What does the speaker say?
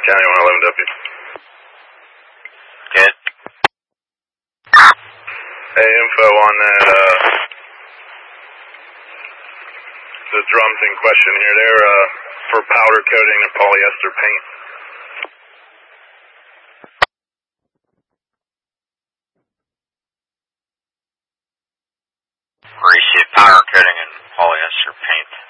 County 111W. Good. Hey, info on that, the drums in question here. They're, for powder coating and polyester paint. Greasy powder coating and polyester paint.